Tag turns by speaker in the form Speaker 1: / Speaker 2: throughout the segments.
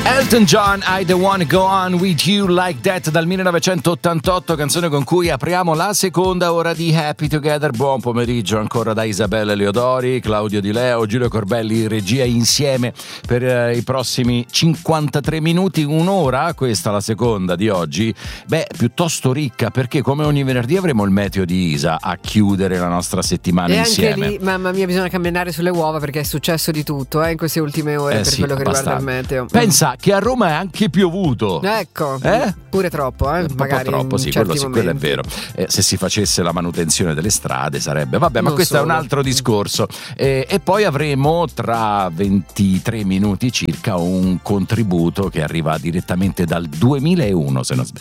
Speaker 1: Elton John, I Don't Wanna Go On With You Like That dal 1988, canzone con cui apriamo la seconda ora di Happy Together. Buon pomeriggio ancora da Isabella Leodori, Claudio Di Leo, Giulio Corbelli in regia, insieme per i prossimi 53 minuti, un'ora, questa la seconda di oggi, piuttosto ricca, perché come ogni venerdì avremo il meteo di Isa a chiudere la nostra settimana
Speaker 2: e
Speaker 1: insieme.
Speaker 2: E anche lì, mamma mia, bisogna camminare sulle uova perché è successo di tutto in queste ultime ore per
Speaker 1: sì,
Speaker 2: quello che
Speaker 1: abbastanza.
Speaker 2: riguarda il meteo.
Speaker 1: Pensa che a Roma è anche piovuto.
Speaker 2: Ecco, pure troppo, magari
Speaker 1: troppo, sì, quello è vero. Se si facesse la manutenzione delle strade sarebbe, vabbè, ma questo è un altro discorso. E poi avremo tra 23 minuti circa un contributo che arriva direttamente dal 2021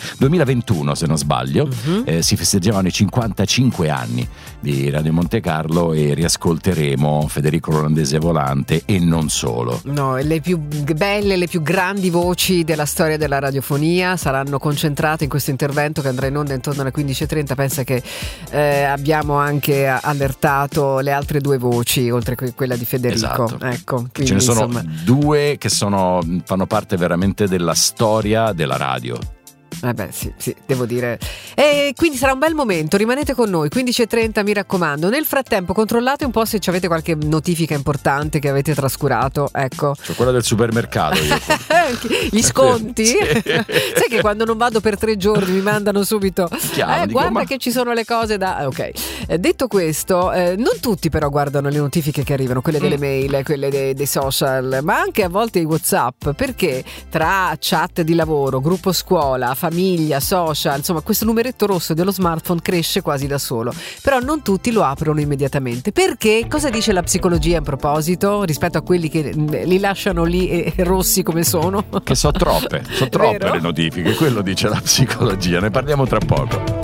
Speaker 1: se non sbaglio. Si festeggiavano i 55 anni di Radio Monte Carlo e riascolteremo Federico Olandese Volante e non solo.
Speaker 2: No, le più belle, le più grandi voci della storia della radiofonia saranno concentrate in questo intervento che andrà in onda intorno alle 15:30. Pensa che abbiamo anche allertato le altre due voci oltre a quella di Federico.
Speaker 1: Esatto.
Speaker 2: Ecco, quindi,
Speaker 1: ce ne sono due che fanno parte veramente della storia della radio.
Speaker 2: Sì, devo dire. E quindi sarà un bel momento, rimanete con noi, 15:30 mi raccomando. Nel frattempo controllate un po' se avete qualche notifica importante che avete trascurato, ecco.
Speaker 1: C'è quella del supermercato io.
Speaker 2: Gli sconti?
Speaker 1: Sì.
Speaker 2: Sai che quando non vado per 3 giorni mi mandano subito guarda che ci sono le cose da... Ok, detto questo, non tutti però guardano le notifiche che arrivano, quelle delle mail, quelle dei social, ma anche a volte i WhatsApp, perché tra chat di lavoro, gruppo scuola, famiglia, social, insomma questo numeretto rosso dello smartphone cresce quasi da solo, però non tutti lo aprono immediatamente. Perché? Cosa dice la psicologia in proposito rispetto a quelli che li lasciano lì rossi come sono?
Speaker 1: Che sono troppe le notifiche, quello dice la psicologia, ne parliamo tra poco.